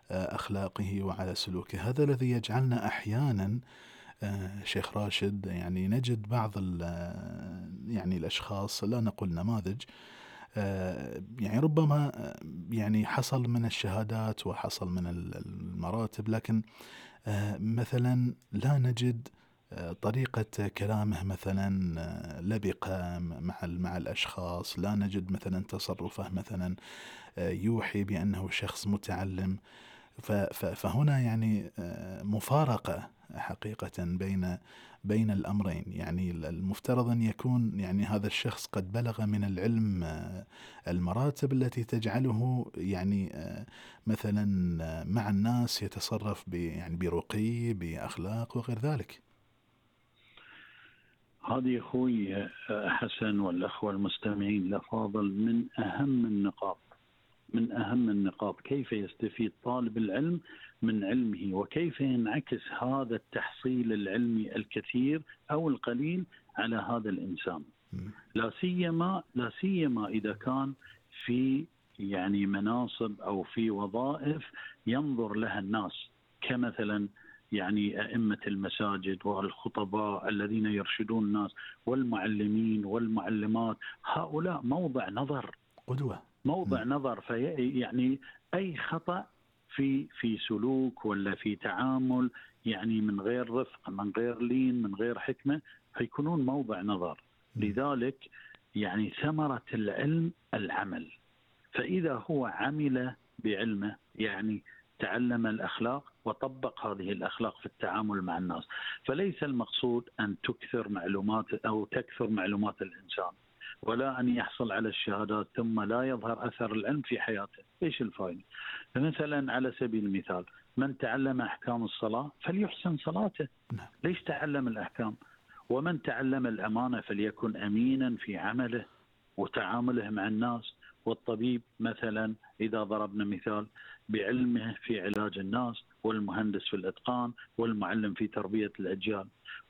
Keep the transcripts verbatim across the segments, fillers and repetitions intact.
أخلاقه وعلى سلوكه. هذا الذي يجعلنا أحيانا شيخ راشد يعني نجد بعض يعني الأشخاص، لا نقول نماذج، يعني ربما يعني حصل من الشهادات وحصل من المراتب، لكن مثلا لا نجد طريقة كلامه مثلا لبقة مع مع الأشخاص، لا نجد مثلا تصرفه مثلا يوحي بأنه شخص متعلم. فهنا يعني مفارقة حقيقة بين بين الأمرين. يعني المفترض أن يكون يعني هذا الشخص قد بلغ من العلم المراتب التي تجعله يعني مثلا مع الناس يتصرف يعني برقي بأخلاق وغير ذلك. هذه أخوي حسن والأخوة المستمعين الأفاضل من أهم النقاط من أهم النقاط كيف يستفيد طالب العلم من علمه، وكيف ينعكس هذا التحصيل العلمي الكثير أو القليل على هذا الإنسان، لا سيما لا سيما إذا كان في يعني مناصب أو في وظائف ينظر لها الناس، كمثلا يعني أئمة المساجد والخطباء الذين يرشدون الناس والمعلمين والمعلمات. هؤلاء موضع نظر، قدوة، موضع نظر. في يعني أي خطأ في في سلوك ولا في تعامل يعني من غير رفق، من غير لين، من غير حكمة، فيكونون موضع نظر. لذلك يعني ثمرة العلم العمل، فإذا هو عمل بعلمه يعني تعلم الأخلاق وطبق هذه الأخلاق في التعامل مع الناس. فليس المقصود أن تكثر معلومات أو تكثر معلومات الإنسان، ولا أن يحصل على الشهادات ثم لا يظهر أثر العلم في حياته. إيش الفائدة؟ فمثلا على سبيل المثال، من تعلم أحكام الصلاة فليحسن صلاته، ليش تعلم الأحكام؟ ومن تعلم الأمانة فليكن أمينا في عمله وتعامله مع الناس. والطبيب مثلا إذا ضربنا مثال بعلمه في علاج الناس، والمهندس في الإتقان، والمعلم في تربية الأجيال.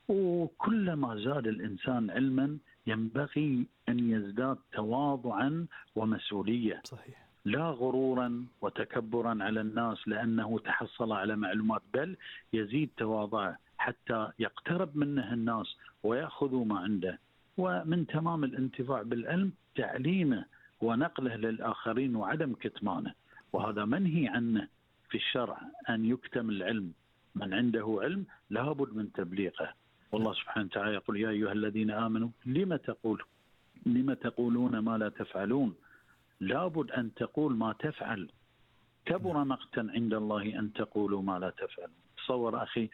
وكلما زاد الإنسان علما ينبغي أن يزداد تواضعا ومسؤولية. صحيح. لا غرورا وتكبرا على الناس لأنه تحصل على معلومات، بل يزيد تواضعه حتى يقترب منه الناس ويأخذوا ما عنده. ومن تمام الانتفاع بالعلم تعليمه ونقله للآخرين وعدم كتمانه، وهذا منهي عنه في الشرع، أن يكتم العلم. من عنده علم لابد من تبليغه. والله سبحانه وتعالى يقول: يا أيها الذين آمنوا لم تقول لم تقولون ما لا تفعلون. لابد أن تقول ما تفعل. كبر مقتا عند الله أن تقولوا ما لا تفعلون. تصور أخي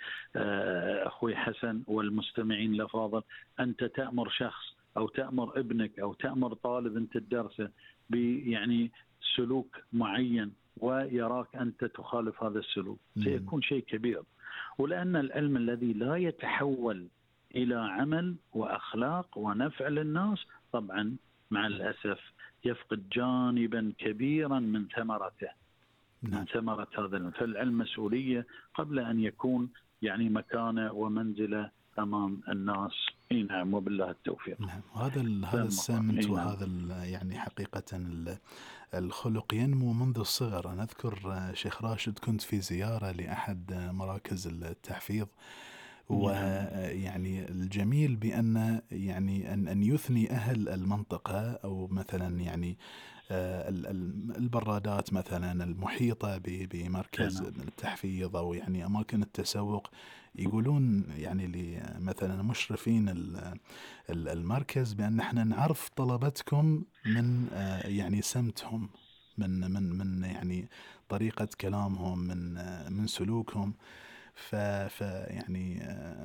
أخوي حسن والمستمعين الأفاضل، أنت تأمر شخص أو تأمر ابنك أو تأمر طالب أنت تدرسه يعني سلوك معين، ويراك أنت تخالف هذا السلوك، سيكون شيء كبير. ولأن العلم الذي لا يتحول إلى عمل وأخلاق ونفع للناس طبعا مع الأسف يفقد جانبا كبيرا من ثمرته، من ثمرة هذا العلم. فالعلم مسؤولية قبل أن يكون يعني مكانة ومنزلة أمام الناس. إيه نعم، وبالله التوفيق. نعم. هذا هذا السمت وهذا يعني حقيقة الخلق ينمو منذ الصغر. أنا أذكر شيخ راشد كنت في زيارة لأحد مراكز التحفيظ، ويعني الجميل بأن يعني أن أن يثني أهل المنطقة أو مثلا يعني البرادات مثلا المحيطة بمركز التحفيظ أو يعني أماكن التسوق، يقولون يعني لمثلا مشرفين المركز بأن احنا نعرف طلبتكم من يعني سمتهم، من من من يعني طريقة كلامهم، من من سلوكهم. ف يعني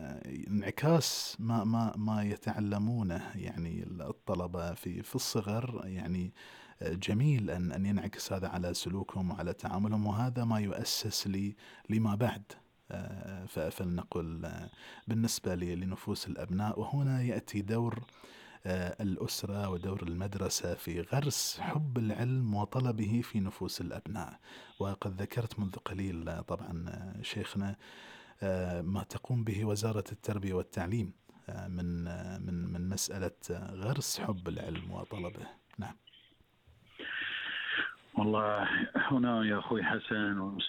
انعكاس ما ما ما يتعلمونه يعني الطلبة في في الصغر، يعني جميل ان ان ينعكس هذا على سلوكهم وعلى تعاملهم، وهذا ما يؤسس لي لما بعد. فلنقل بالنسبة لنفوس الأبناء، وهنا يأتي دور الأسرة ودور المدرسة في غرس حب العلم وطلبه في نفوس الأبناء. وقد ذكرت منذ قليل طبعا شيخنا ما تقوم به وزارة التربية والتعليم من من من مسألة غرس حب العلم وطلبه. نعم والله هنا يا أخوي حسن